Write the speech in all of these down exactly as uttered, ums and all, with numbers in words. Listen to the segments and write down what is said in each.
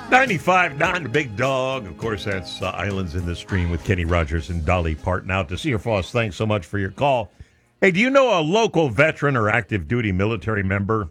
ninety-five point nine, the Big Dog. Of course, that's uh, Islands in the Stream with Kenny Rogers and Dolly Parton. Out to Cedar Falls. Thanks so much for your call. Hey, do you know a local veteran or active duty military member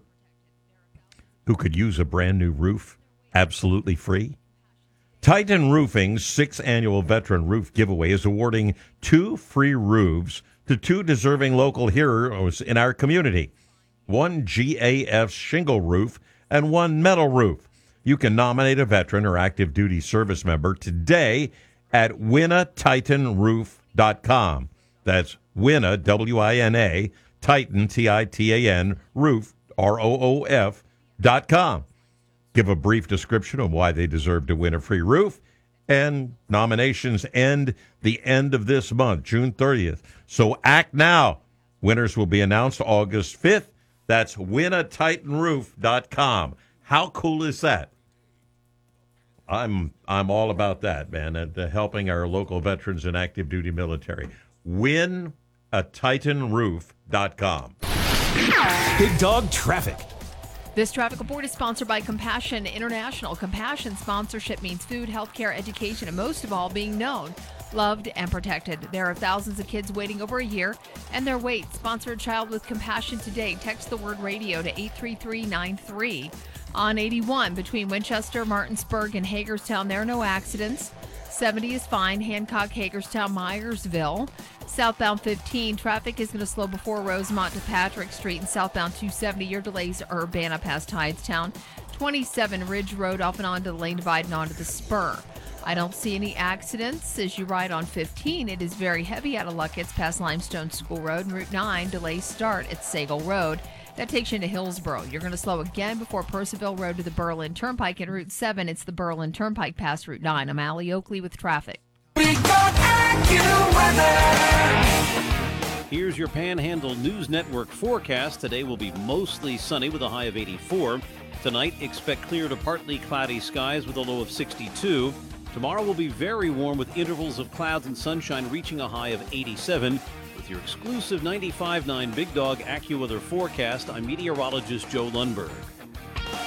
who could use a brand new roof absolutely free? Titan Roofing's sixth annual veteran roof giveaway is awarding two free roofs to two deserving local heroes in our community. One G A F shingle roof and one metal roof. You can nominate a veteran or active duty service member today at wina titan roof dot com. That's Wina, W I N A, Titan, T I T A N, roof, R O O F, dot com. Give a brief description of why they deserve to win a free roof, and nominations end the end of this month, June thirtieth. So act now. Winners will be announced August fifth. That's wina titan roof dot com. How cool is that? I'm I'm all about that, man, and uh, helping our local veterans and active duty military. win a titan roof dot com. Big Dog Traffic. This traffic report is sponsored by Compassion International. Compassion sponsorship means food, healthcare, education, and most of all, being known, loved, and protected. There are thousands of kids waiting over a year, and their wait. Sponsor a child with compassion today. Text the word radio to eight three three nine three. On eighty-one, between Winchester, Martinsburg, and Hagerstown, there are no accidents. seventy is fine. Hancock, Hagerstown, Myersville. Southbound fifteen, traffic is going to slow before Rosemont to Patrick Street, and southbound two seventy. Your delays are Urbana past Hydetown. twenty-seven, Ridge Road off and onto the lane divide and onto the spur. I don't see any accidents as you ride on fifteen. It is very heavy out of Luckett's past Limestone School Road, and Route nine delays start at Sagal Road. That takes you into Hillsboro. You're going to slow again before Percival Road to the Berlin Turnpike. And Route seven, it's the Berlin Turnpike past Route nine. I'm Allie Oakley with traffic. Here's your Panhandle News Network forecast. Today will be mostly sunny with a high of eighty-four. Tonight, expect clear to partly cloudy skies with a low of sixty-two. Tomorrow will be very warm with intervals of clouds and sunshine reaching a high of eighty-seven. With your exclusive ninety-five point nine Big Dog AccuWeather forecast, I'm meteorologist Joe Lundberg.